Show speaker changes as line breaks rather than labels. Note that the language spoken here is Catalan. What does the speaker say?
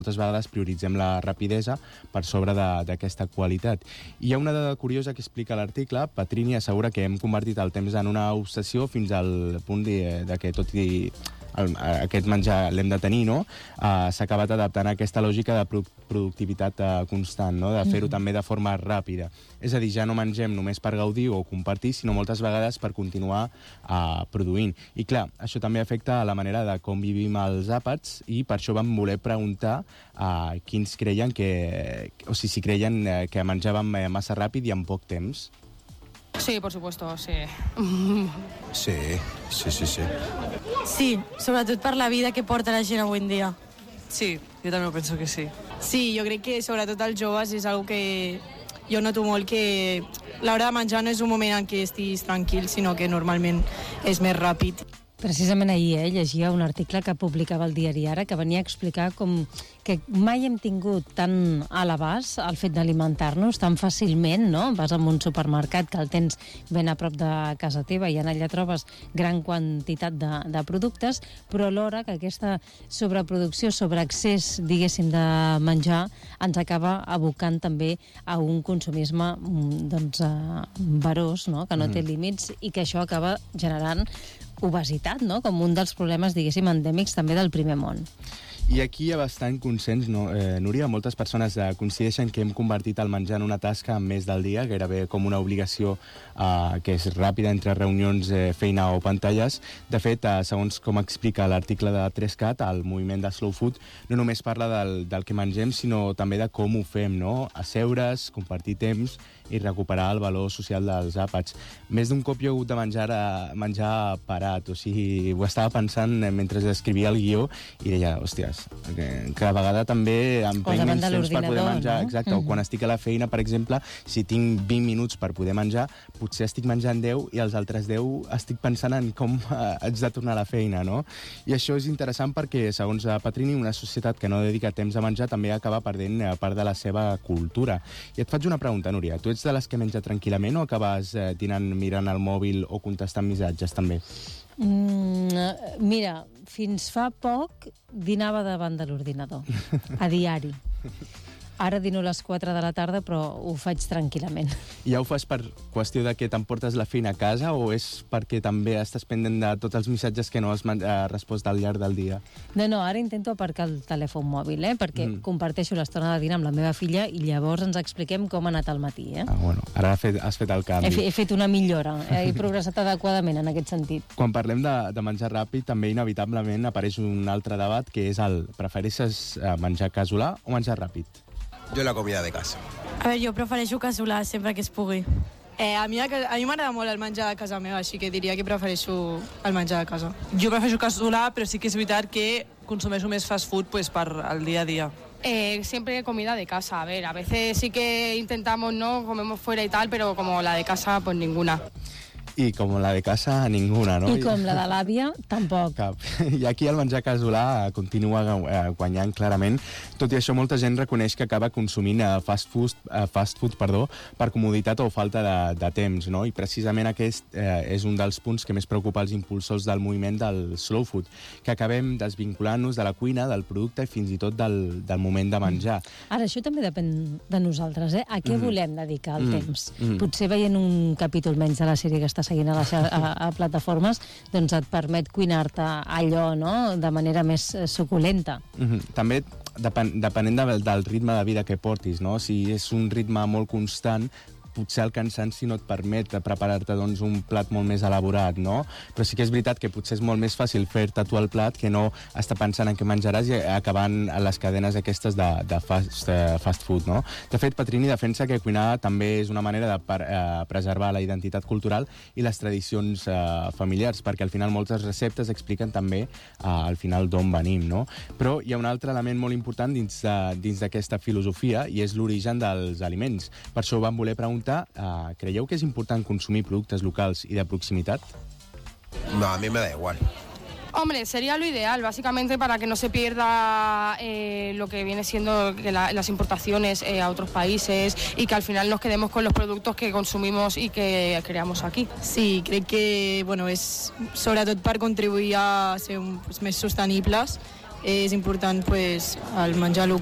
moltes vegades prioritzem la rapidesa per sobre d'aquesta qualitat. I hi ha una dada curiosa que explica l'article. Petrini assegura que hem convertit el temps en una obsessió fins al punt de que tot i aquest menjar l'hem de tenir, no? S'ha acabat adaptant a aquesta lògica de productivitat constant, no? De fer-ho també de forma ràpida. És a dir, ja no mengem només per gaudir o compartir, sinó moltes vegades per continuar produint. I clar, això també afecta la manera de com vivim els àpats, i per això vam voler preguntar quins creien si creien que menjàvem massa ràpid i en poc temps.
Sí, por supuesto, sí.
Sí.
Sí, sobretot per la vida que porta la gent avui en dia.
Sí, jo també penso que sí.
Sí, jo crec que sobretot als joves és una que jo noto molt, que l'hora de menjar no és un moment en què estiguis tranquil, sinó que normalment és més ràpid.
Precisament ahir llegia un article que publicava el diari Ara, que venia a explicar com que mai hem tingut tan a l'abast el fet d'alimentar-nos tan fàcilment, no? Vas a un supermercat que el tens ben a prop de casa teva i en allà trobes gran quantitat de productes, però alhora que aquesta sobreproducció, sobreaccés, diguéssim, de menjar ens acaba abocant també a un consumisme verós, no? Que no té límits, i que això acaba generant obesitat, no? Com un dels problemes, diguéssim, endèmics també del primer món.
I aquí hi ha bastant consens, no? Núria, moltes persones coincideixen que hem convertit el menjar en una tasca més del dia, gairebé com una obligació que és ràpida entre reunions, feina o pantalles. De fet, segons com explica l'article de 3CAT, el moviment de Slow Food no només parla del que mengem, sinó també de com ho fem, no? Asseure's, compartir temps i recuperar el valor social dels àpats. Més d'un cop jo he hagut de menjar parat, o sigui, ho estava pensant mentre escrivia el guió i deia, hòsties, que cada vegada també em prenc menys temps per poder menjar.
No?
Exacte, o quan estic a la feina, per exemple, si tinc 20 minuts per poder menjar, potser estic menjant 10 i els altres 10 estic pensant en com haig de tornar a la feina, no? I això és interessant perquè, segons Petrini, una societat que no dedica temps a menjar també acaba perdent part de la seva cultura. I et faig una pregunta, Núria. Tu ets de les que menja tranquil·lament o acabes dinant mirant el mòbil o contestant missatges també?
Mira, fins fa poc dinava davant de l'ordinador, a diari. Ara dino a les 4 de la tarda, però ho faig tranquil·lament.
I ja ho fas per qüestió de que t'emportes la feina a casa o és perquè també estàs pendent de tots els missatges que no has respost al llarg del dia?
No, ara intento aparcar el telèfon mòbil, perquè comparteixo l'estona de dinar amb la meva filla i llavors ens expliquem com ha anat el matí.
Bueno, ara has fet el canvi.
He fet una millora, he progressat adequadament en aquest sentit.
Quan parlem de menjar ràpid, també inevitablement apareix un altre debat, que és prefereixes menjar casolà o menjar ràpid?
Jo la comida de casa.
A veure, jo prefereixo casolà sempre que es pugui. A mi m'agrada molt el menjar de casa meva, així que diria que prefereixo el menjar de casa.
Jo prefereixo casolà, però sí que és veritat que consumeixo més fast food per al día a día.
Siempre comida de casa. A ver, a veces sí que intentamos, ¿no? Comemos fuera y tal, pero como la de casa, pues ninguna.
I com la de casa, ninguna, no?
I com la de l'àvia, tampoc.
Cap. I aquí el menjar casolà continua guanyant clarament. Tot i això, molta gent reconeix que acaba consumint fast food per comoditat o falta de temps, no? I precisament aquest és un dels punts que més preocupa els impulsors del moviment del slow food, que acabem desvinculant-nos de la cuina, del producte i fins i tot del moment de menjar.
Ara, això també depèn de nosaltres, A què volem dedicar el temps? Potser veient un capítol menys de la sèrie que està seguint a plataformes, doncs et permet cuinar-te allò, no?, de manera més suculenta.
També depenent del ritme de vida que portis, no? Si és un ritme molt constant, potser el cansanci no et permet preparar-te un plat molt més elaborat, no? Però sí que és veritat que potser és molt més fàcil fer-te tu el plat que no estar pensant en què menjaràs i acabant a les cadenes aquestes de fast food, no? De fet, Petrini defensa que cuinar també és una manera de preservar la identitat cultural i les tradicions familiars, perquè al final moltes receptes expliquen també al final d'on venim, no? Però hi ha un altre element molt important dins d'aquesta filosofia i és l'origen dels aliments. Per això vam voler preguntar, creieu que és important consumir productes locals y de proximidad?
No, a mí me da igual.
Hombre, sería lo ideal, básicamente para que no se pierda lo que viene siendo las importaciones a otros países y que al final nos quedemos con los productos que consumimos y que creamos aquí.
Sí, crec que és sobretot per contribuir a ser més sostenibles és important pues, el menjar local